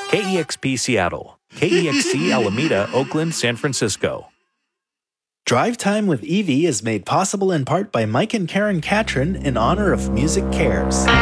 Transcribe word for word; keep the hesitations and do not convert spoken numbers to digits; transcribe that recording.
K E X P Seattle, K E X C Alameda, Oakland, San Francisco. Drive Time with Evie is made possible in part by Mike and Karen Catron in honor of Music Cares.